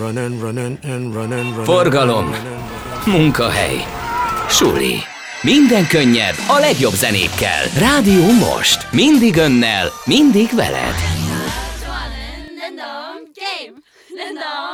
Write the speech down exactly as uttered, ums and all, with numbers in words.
Forgalom, munkahely, suli. Minden könnyebb a legjobb zenékkel. Rádió Most. Mindig önnel, mindig veled.